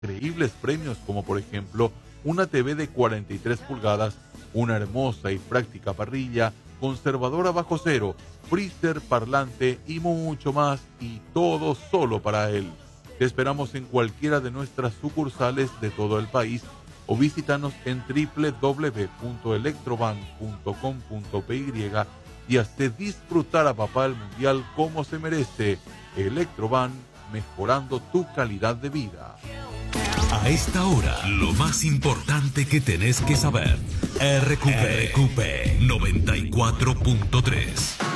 increíbles premios como por ejemplo una TV de 43 pulgadas, una hermosa y práctica parrilla, conservadora bajo cero, freezer, parlante y mucho más, y todo solo para él. Te esperamos en cualquiera de nuestras sucursales de todo el país o visítanos en www.electroban.com.py y hazte disfrutar a papá el mundial como se merece. Electroban, mejorando tu calidad de vida. A esta hora, lo más importante que tenés que saber. RQP 94.3.